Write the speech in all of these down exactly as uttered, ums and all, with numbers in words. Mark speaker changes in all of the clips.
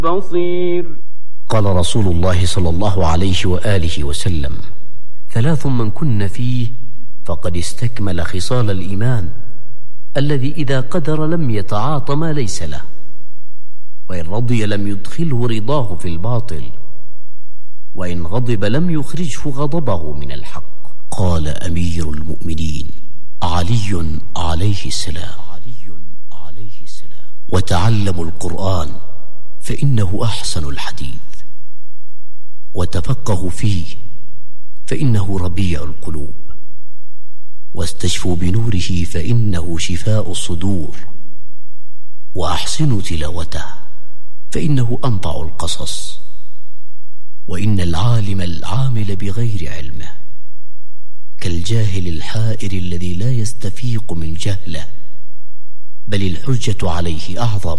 Speaker 1: بصير.
Speaker 2: قال رسول الله صلى الله عليه وآله وسلم: ثلاث من كن فيه فقد استكمل خصال الإيمان، الذي إذا قدر لم يتعاطى ما ليس له، وإن رضي لم يدخله رضاه في الباطل، وإن غضب لم يخرجه غضبه من الحق. قال أمير المؤمنين علي عليه السلام: وتعلموا القرآن فإنه أحسن الحديث، وتفقهوا فيه فإنه ربيع القلوب، واستشفوا بنوره فإنه شفاء الصدور، وأحسنوا تلاوته فإنه أنطع القصص، وإن العالم العامل بغير علمه كالجاهل الحائر الذي لا يستفيق من جهله، بل الحجة عليه أعظم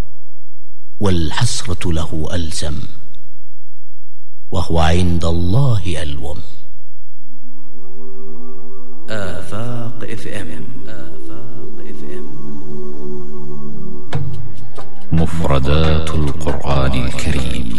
Speaker 2: والحسرة له ألزم، وهو عند الله ألوم.
Speaker 3: آفاق اف ام آفاق اف ام
Speaker 4: مفردات القرآن الكريم.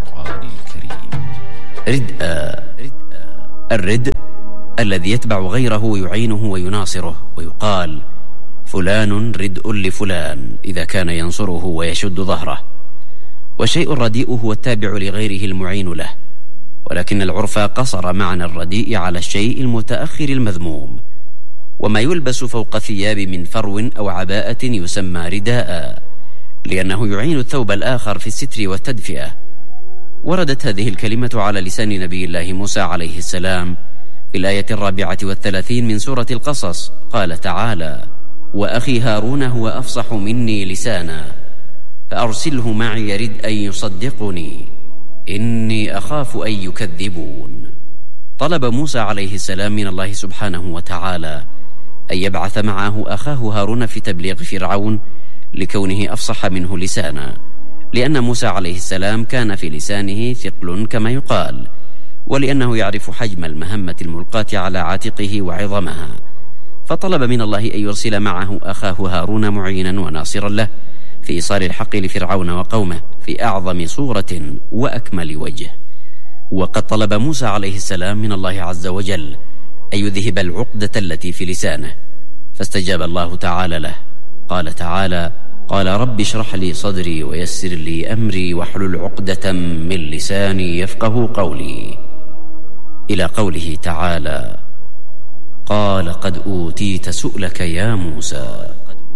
Speaker 3: ردء. الردء الذي يتبع غيره ويعينه ويناصره، ويقال فلان ردء لفلان إذا كان ينصره ويشد ظهره. والشيء الرديء هو التابع لغيره المعين له، ولكن العرف قصر معنى الرديء على الشيء المتأخر المذموم، وما يلبس فوق الثياب من فرو أو عباءة يسمى رداء، لأنه يعين الثوب الآخر في الستر والتدفئة. وردت هذه الكلمة على لسان نبي الله موسى عليه السلام في الآية الرابعة والثلاثين من سورة القصص. قال تعالى: وأخي هارون هو أفصح مني لسانا فأرسله معي يرد أن يصدقني إني أخاف أن يكذبون. طلب موسى عليه السلام من الله سبحانه وتعالى أن يبعث معه أخاه هارون في تبليغ فرعون لكونه أفصح منه لسانا، لأن موسى عليه السلام كان في لسانه ثقل كما يقال، ولأنه يعرف حجم المهمة الملقاة على عاتقه وعظمها، فطلب من الله أن يرسل معه أخاه هارون معينا وناصرا له في إيصال الحق لفرعون وقومه في أعظم صورة وأكمل وجه. وقد طلب موسى عليه السلام من الله عز وجل أن يذهب العقدة التي في لسانه، فاستجاب الله تعالى له. قال تعالى: قال رب اشرح لي صدري ويسر لي أمري واحلل عقدة من لساني يفقه قولي، إلى قوله تعالى: قال قد أوتيت سؤلك يا موسى.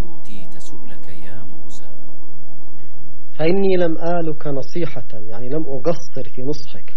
Speaker 5: فإني لم آلك نصيحة، يعني لم أقصر في نصحك،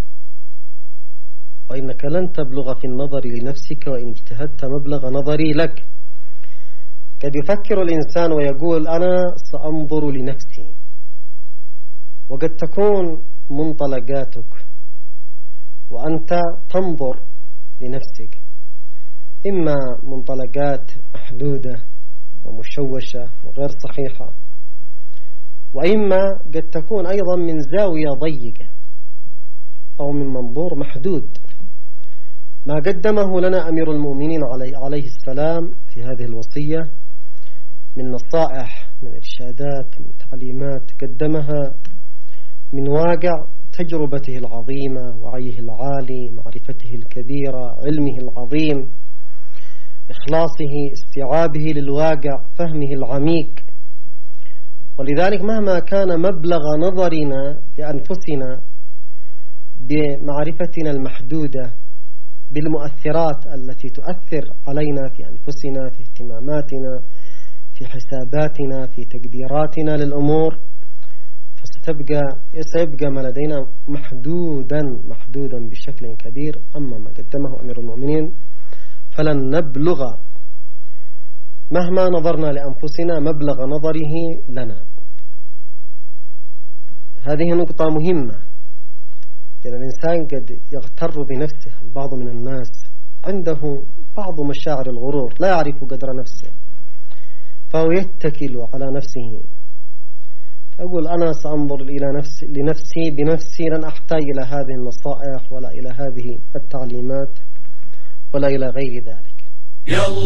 Speaker 5: وإنك لن تبلغ في النظر لنفسك وإن اجتهدت مبلغ نظري لك. قد يفكر الإنسان ويقول أنا سأنظر لنفسي، وقد تكون منطلقاتك وأنت تنظر لنفسك إما منطلقات محدودة ومشوشة وغير صحيحة، وإما قد تكون أيضا من زاوية ضيقة أو من منظور محدود. ما قدمه لنا أمير المؤمنين عليه السلام في هذه الوصية من نصائح، من إرشادات، من تعليمات، قدمها من واقع تجربته العظيمة، وعيه العالي، معرفته الكبيرة، علمه العظيم، إخلاصه، استيعابه للواقع، فهمه العميق. ولذلك مهما كان مبلغ نظرنا لأنفسنا بمعرفتنا المحدودة بالمؤثرات التي تؤثر علينا في أنفسنا، في اهتماماتنا، في حساباتنا، في تقديراتنا للأمور، فستبقى سيبقى ما لدينا محدودا محدودا بشكل كبير. أما ما قدمه أمير المؤمنين فلن نبلغ مهما نظرنا لأنفسنا مبلغ نظره لنا. هذه نقطة مهمة، لأن الإنسان قد يغتر بنفسه. البعض من الناس عنده بعض مشاعر الغرور، لا يعرف قدر نفسه، فهو يتكل على نفسه، أقول أنا سأنظر إلى نفسي لنفسي بنفسي، لن أحتاج إلى هذه النصائح ولا إلى هذه التعليمات ولا إلى غير ذلك.